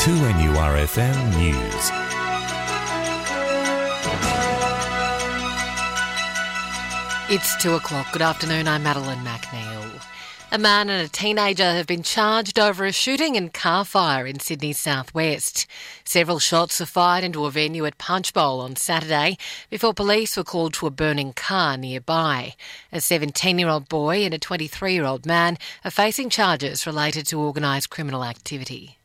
2NURFM News. It's 2 o'clock. Good afternoon, I'm Madeline McNeil. A man and a teenager have been charged over a shooting and car fire in Sydney's southwest. Several shots were fired into a venue at Punchbowl on Saturday before police were called to a burning car nearby. A 17-year-old boy and a 23-year-old man are facing charges related to organised criminal activity.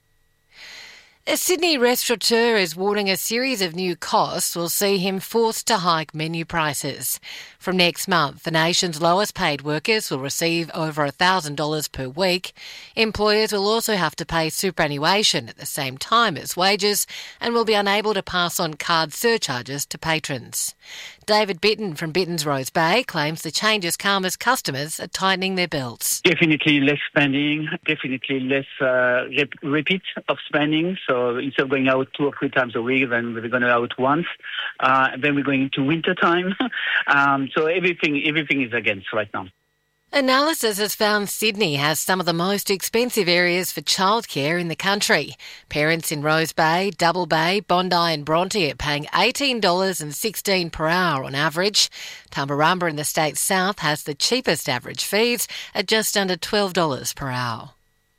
A Sydney restaurateur is warning a series of new costs will see him forced to hike menu prices. From next month, the nation's lowest paid workers will receive over $1,000 per week. Employers will also have to pay superannuation at the same time as wages and will be unable to pass on card surcharges to patrons. David Bitton from Bitton's Rose Bay claims the changes come as customers are tightening their belts. Definitely less spending, definitely less repeat of spending. So instead of going out 2 or 3 times a week, then we're going out once. Then we're going into winter time. So everything is against right now. Analysis has found Sydney has some of the most expensive areas for childcare in the country. Parents in Rose Bay, Double Bay, Bondi and Bronte are paying $18.16 per hour on average. Tumbarumba in the state's south has the cheapest average fees at just under $12 per hour.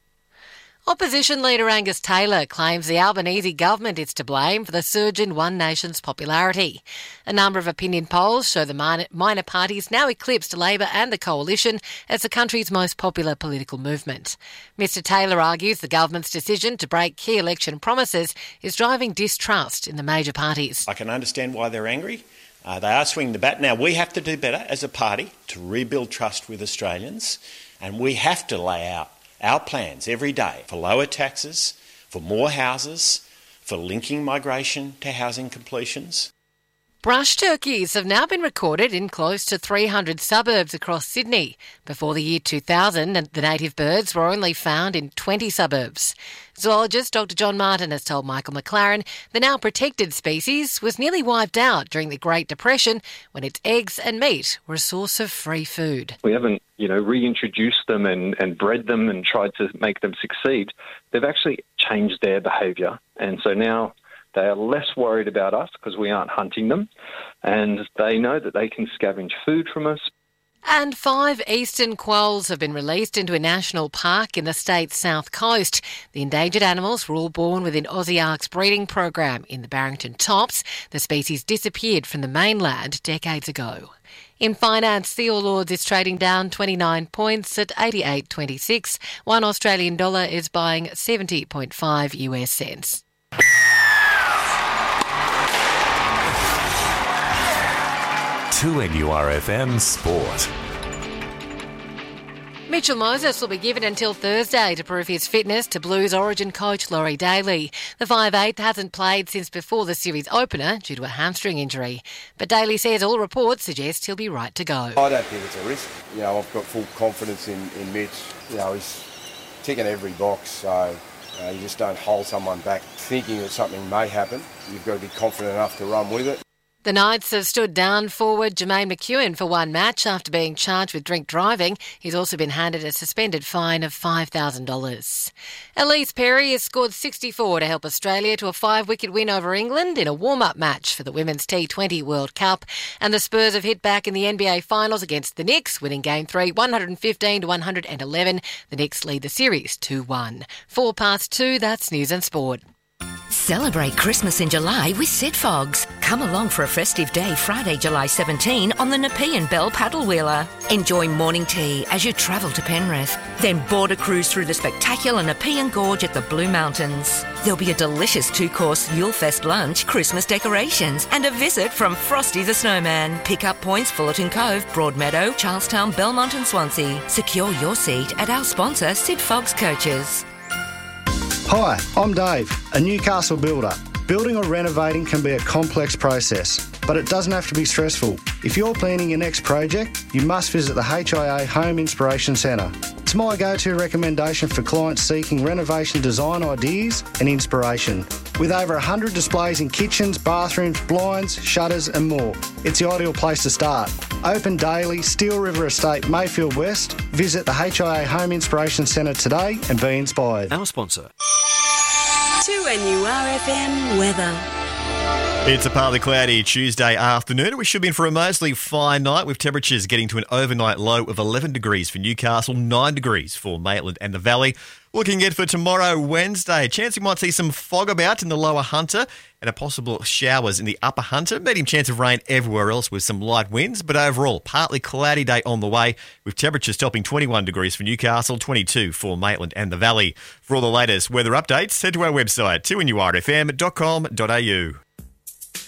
Opposition leader Angus Taylor claims the Albanese government is to blame for the surge in One Nation's popularity. A number of opinion polls show the minor parties now eclipsed Labor and the Coalition as the country's most popular political movement. Mr Taylor argues the government's decision to break key election promises is driving distrust in the major parties. I can understand why they're angry. They are swinging the bat. Now, we have to do better as a party to rebuild trust with Australians, and we have to lay out our plans every day for lower taxes, for more houses, for linking migration to housing completions. Brush turkeys have now been recorded in close to 300 suburbs across Sydney. Before the year 2000, the native birds were only found in 20 suburbs. Zoologist Dr John Martin has told Michael McLaren the now protected species was nearly wiped out during the Great Depression when its eggs and meat were a source of free food. We haven't, reintroduced them and bred them and tried to make them succeed. They've actually changed their behaviour, and so now they are less worried about us because we aren't hunting them, and they know that they can scavenge food from us. And 5 eastern quolls have been released into a national park in the state's south coast. The endangered animals were all born within Aussiark's breeding program in the Barrington Tops. The species disappeared from the mainland decades ago. In finance, the All Ords is trading down 29 points at 88.26. $1 Australian dollar is buying 70.5 US cents. To NURFM Sport. Mitchell Moses will be given until Thursday to prove his fitness to Blues Origin coach Laurie Daly. The 5'8" hasn't played since before the series opener due to a hamstring injury. But Daly says all reports suggest he'll be right to go. I don't think it's a risk. I've got full confidence in Mitch. He's ticking every box, so you just don't hold someone back thinking that something may happen. You've got to be confident enough to run with it. The Knights have stood down forward Jermaine McEwen for one match after being charged with drink driving. He's also been handed a suspended fine of $5,000. Elise Perry has scored 64 to help Australia to a 5-wicket win over England in a warm-up match for the Women's T20 World Cup. And the Spurs have hit back in the NBA Finals against the Knicks, winning Game 3 115 to 111. The Knicks lead the series 2-1. 2:04, that's News and Sport. Celebrate Christmas in July with Sid Fogs. Come along for a festive day Friday, July 17 on the Nepean Bell Paddle Wheeler. Enjoy morning tea as you travel to Penrith. Then board a cruise through the spectacular Nepean Gorge at the Blue Mountains. There'll be a delicious 2-course Yulefest lunch, Christmas decorations and a visit from Frosty the Snowman. Pick up points Fullerton Cove, Broadmeadow, Charlestown, Belmont and Swansea. Secure your seat at our sponsor Sid Fogs Coaches. Hi, I'm Dave, a Newcastle builder. Building or renovating can be a complex process, but it doesn't have to be stressful. If you're planning your next project, you must visit the HIA Home Inspiration Centre. It's my go-to recommendation for clients seeking renovation design ideas and inspiration. With over 100 displays in kitchens, bathrooms, blinds, shutters and more, it's the ideal place to start. Open daily, Steel River Estate, Mayfield West. Visit the HIA Home Inspiration Centre today and be inspired. Our sponsor. 2NURFM weather. It's a partly cloudy Tuesday afternoon. We should be in for a mostly fine night with temperatures getting to an overnight low of 11 degrees for Newcastle, 9 degrees for Maitland and the Valley. Looking ahead for tomorrow, Wednesday, chance you might see some fog about in the lower Hunter and a possible showers in the upper Hunter. Medium chance of rain everywhere else with some light winds, but overall, partly cloudy day on the way with temperatures topping 21 degrees for Newcastle, 22 for Maitland and the Valley. For all the latest weather updates, head to our website, 2NURFM.com.au.